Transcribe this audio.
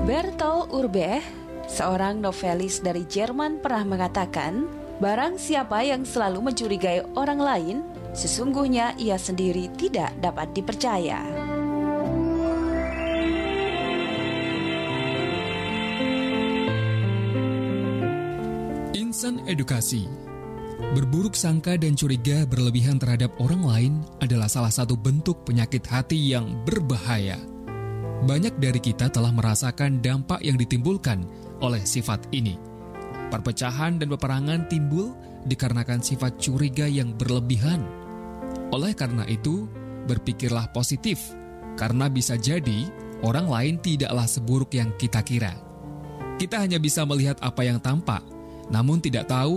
Bertolt Urbach, seorang novelis dari Jerman pernah mengatakan, barang siapa yang selalu mencurigai orang lain, sesungguhnya ia sendiri tidak dapat dipercaya. Insan edukasi. Berburuk sangka dan curiga berlebihan terhadap orang lain adalah salah satu bentuk penyakit hati yang berbahaya. Banyak dari kita telah merasakan dampak yang ditimbulkan oleh sifat ini. Perpecahan dan peperangan timbul dikarenakan sifat curiga yang berlebihan. Oleh karena itu, berpikirlah positif, karena bisa jadi orang lain tidaklah seburuk yang kita kira. Kita hanya bisa melihat apa yang tampak, namun tidak tahu